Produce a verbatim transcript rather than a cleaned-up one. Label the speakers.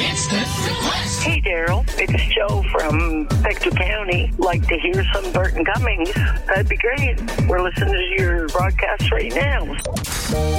Speaker 1: Instant request.
Speaker 2: Hey, Daryl. It's Joe from Pector County. Like to hear some Burton Cummings. That'd be great. We're listening to your broadcast right now.